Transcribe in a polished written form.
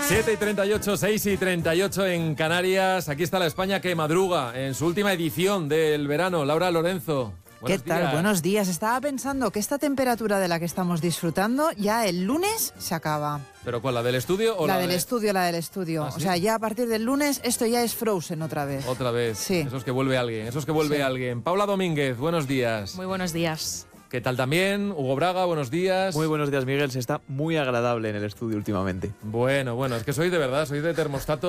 7:38, 6:38 en Canarias. Aquí está la España que madruga en su última edición del verano. Laura Lorenzo. ¿Qué tal? Buenos días. Estaba pensando que esta temperatura de la que estamos disfrutando ya el lunes se acaba. ¿Pero cuál? ¿La del estudio o la del estudio? La del estudio. ¿Ah, sí? O sea, ya a partir del lunes esto ya es Frozen otra vez. Otra vez. Sí. Eso es que vuelve alguien. Paula Domínguez, buenos días. Muy buenos días. ¿Qué tal también? Hugo Braga, buenos días. Muy buenos días, Miguel. Se está muy agradable en el estudio últimamente. Bueno, es que soy de termostato